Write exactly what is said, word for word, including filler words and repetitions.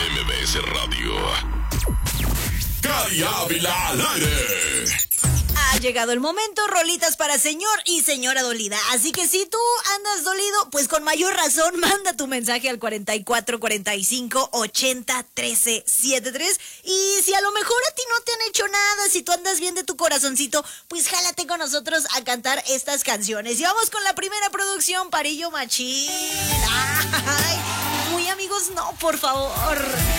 M B S Radio. Cari Ávila al aire. Ha llegado el momento, rolitas para señor y señora dolida. Así que si tú andas dolido, pues con mayor razón, manda tu mensaje al cuarenta y cuatro, cuarenta y cinco, ochenta, trece, setenta y tres. Y si a lo mejor a ti no te han hecho nada, si tú andas bien de tu corazoncito, pues jálate con nosotros a cantar estas canciones. Y vamos con la primera producción, Parillo Machín. Ay, muy amigos, no, por favor.